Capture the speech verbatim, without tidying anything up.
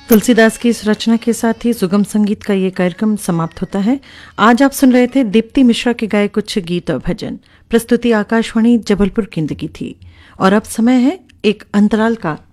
तुलसीदास की इस रचना के साथ ही सुगम संगीत का ये कार्यक्रम समाप्त होता है। आज आप सुन रहे थे दीप्ति मिश्रा के गाए कुछ गीत और भजन। प्रस्तुति आकाशवाणी जबलपुर केंद्र की थी। और अब समय है एक अंतराल का।